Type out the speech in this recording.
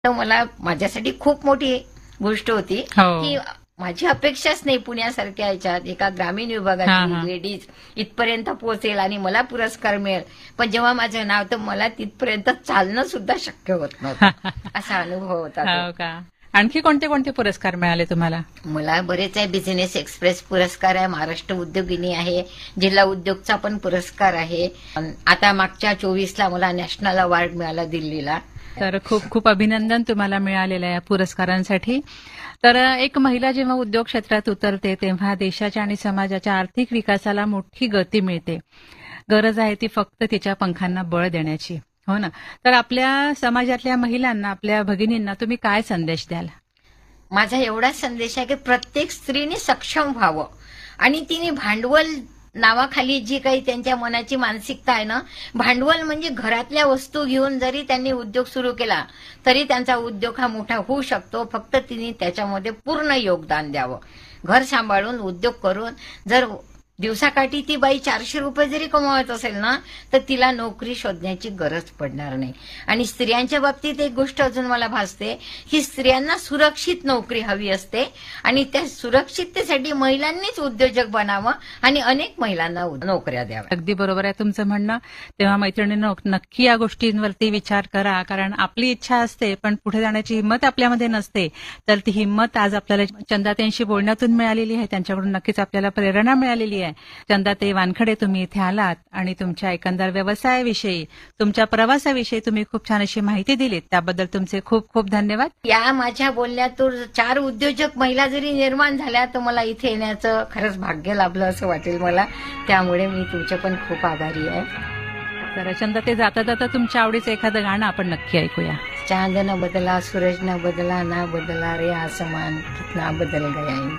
तर मला माझ्यासाठी खूप मोठी गोष्ट होती हो. की माझी अपेक्षाच नाही पुण्यासारख्या ह्याच्यात एका ग्रामीण हा, विभागातली हा. लेडीज इथपर्यंत पोहोचेल आणि मला पुरस्कार मिळेल. पण जेव्हा माझं नाव तर मला तिथपर्यंत चालणं सुद्धा शक्य होत नव्हतं. असा अनुभव होता तो. हो का? आणखी कोणते कोणते पुरस्कार मिळाले तुम्हाला? मला बरेच आहे. बिझनेस एक्सप्रेस पुरस्कार आहे, महाराष्ट्र उद्योगिनी आहे, जिल्हा उद्योगचा पण पुरस्कार आहे. आता मागच्या 24ला मला नॅशनल अवॉर्ड मिळाला दिल्लीला. तर खूप खूप अभिनंदन तुम्हाला मिळालेलं आहे या पुरस्कारांसाठी. तर एक महिला जेव्हा उद्योग क्षेत्रात उतरते तेव्हा देशाच्या आणि समाजाच्या आर्थिक विकासाला मोठी गती मिळते. गरज आहे ती फक्त तिच्या पंखांना बळ देण्याची. हो ना? तर आपल्या समाजातल्या महिलांना, आपल्या भगिनींना तुम्ही काय संदेश द्याल? माझा एवढाच संदेश आहे की प्रत्येक स्त्रीने सक्षम व्हावं आणि तिने भांडवल नावाखाली जी काही त्यांच्या मनाची मानसिकता आहे ना, भांडवल म्हणजे घरातल्या वस्तू घेऊन जरी त्यांनी उद्योग सुरू केला तरी त्यांचा उद्योग हा मोठा होऊ शकतो. फक्त तिने त्याच्यामध्ये पूर्ण योगदान द्यावं. घर सांभाळून उद्योग करून जर दिवसाकाठी ती बाई 400 रुपये जरी कमवत असेल ना तर तिला नोकरी शोधण्याची गरज पडणार नाही. आणि स्त्रियांच्या बाबतीत एक गोष्ट अजून मला भासते की स्त्रियांना सुरक्षित नोकरी हवी असते आणि त्या सुरक्षिततेसाठी महिलांनीच उद्योजक बनावं आणि अनेक महिलांना नोकऱ्या द्याव्या. अगदी बरोबर आहे तुमचं म्हणणं. तेव्हा मैत्रिणींनो, नक्की या गोष्टींवरती विचार करा, कारण आपली इच्छा असते पण पुढे जाण्याची हिंमत आपल्यामध्ये नसते. तर ती हिंमत आज आपल्याला चंदाताईंशी बोलण्यातून मिळालेली आहे. त्यांच्याकडून नक्कीच आपल्याला प्रेरणा मिळालेली आहे. चंदाताई वानखडे, तुम्ही इथे आलात आणि तुमच्या एकंदर व्यवसायाविषयी, तुमच्या प्रवासाविषयी तुम्ही खूप छान अशी माहिती दिलीत. त्याबद्दल तुमचे खूप खूप धन्यवाद. या माझ्या बोलण्यातून 4 उद्योजक महिला जरी निर्माण झाल्या तर मला इथे येण्याचं खरंच भाग्य लाभलं असं वाटेल मला. त्यामुळे मी तुमचे पण खूप आभारी आहे. तर चंदाताई, जाता जाता तुमच्या आवडीचं एखादं गाणं आपण नक्की ऐकूया. चांद न बदला, सूरज न बदला, ना बदला रे आसमान, कितना बदल गया